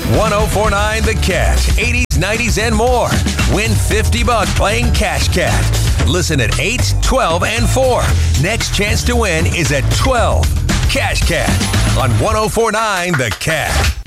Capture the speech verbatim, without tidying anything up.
ten forty-nine The Cat, eighties, nineties, and more. Win fifty bucks playing Cash Cat. Listen at eight, twelve, and four. Next chance to win is at twelve. Cash Cat on ten forty-nine The Cat.